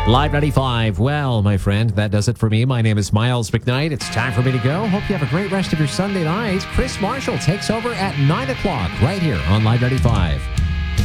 Live 95. Well, my friend, that does it for me. My name is Miles McKnight. It's time for me to go. Hope you have a great rest of your Sunday night. Chris Marshall takes over at 9 o'clock right here on Live 95.